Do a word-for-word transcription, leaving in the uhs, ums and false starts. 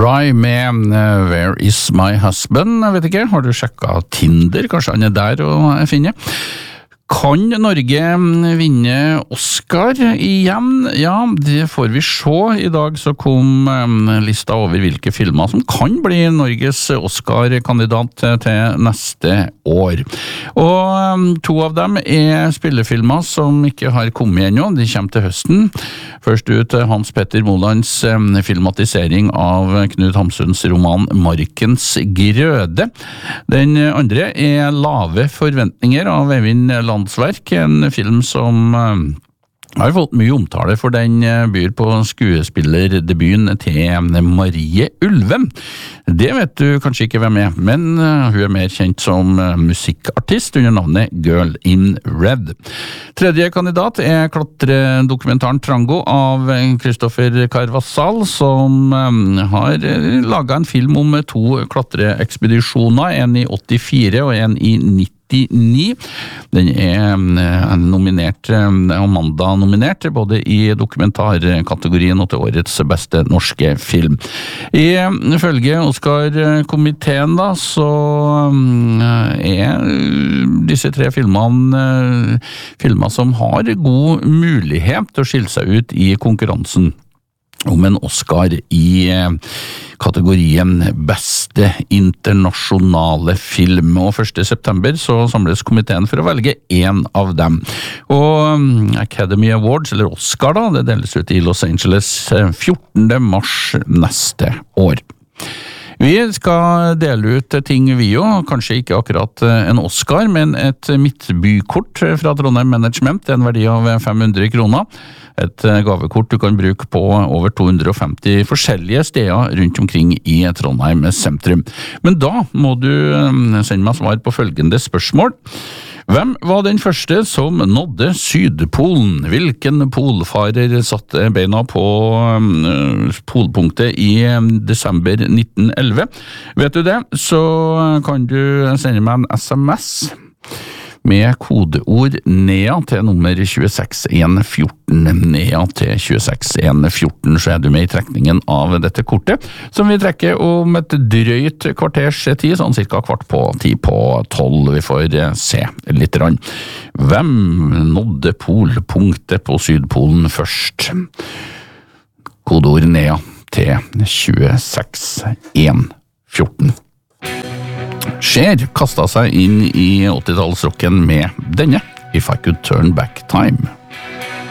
Rye med uh, Where is my husband? Jeg vet ikke, har du sjekket Tinder? Kanskje han er der og finner? Kan Norge vinne Oscar igjen? Ja, det får vi se. I dag så kom um, lista over hvilke filmer som kan bli Norges Oscar-kandidat til neste år. Og um, to av dem er spillefilmer som ikke har kommet ennå, de kommer til høsten. Først ut Hans Petter Molands um, filmatisering av Knut Hamsuns roman Markens grøde. Den andre er Lave forventninger av Eivind Landsverk, en film som uh, har fått mye omtale for den uh, byr på skuespillerdebuten til Marie Ulven. Det vet du kanskje ikke hvem er, men uh, hun er mer kjent som uh, musikkartist under navnet Girl in Red. Tredje kandidat er klatredokumentaren Trango av Christopher Carvassal, som um, har laget en film om to klatreekspedisjoner, en i åttifire og en i nitti. Den er nominert, Amanda nominert, både i dokumentarkategorien og til årets beste norske film. Ifølge Oscar-komiteen da, så er disse tre filmene filmer som har god mulighet til å skille seg ut i konkurransen om en Oscar i kategorien beste internasjonale film. Og første september så samles komiteen for å velge en av dem. Og Academy Awards, eller Oscar da, det deles ut i Los Angeles fjortende mars neste år. Vi skal dele ut ting vi jo, kanskje ikke akkurat en Oscar, men et midtbykort fra Trondheim Management, en verdi av fem hundre kroner. Et gavekort du kan bruke på over to hundre og femti forskjellige steder rundt omkring i Trondheim sentrum. Men da må du sende meg svar på følgende spørsmål. Hvem var den første som nådde Sydpolen? Hvilken polfarer satte beina på polpunktet i desember nitten elleve? Vet du det, så kan du sende meg en sms med kodeord NEA til nummer tjueseks en fjorten, NEA til tjueseks en fjorten, så er du med i trekningen av dette kortet, som vi trekker om et drøyt kvarters tid, sånn cirka kvart på ti på tolv. Vi får se litt rann. Hvem nådde polpunktet på Sydpolen først? Kodeord NEA til tjueseks en fjorten. Cher kastet seg inn i åttitallsrocken med denne If I Could Turn Back Time.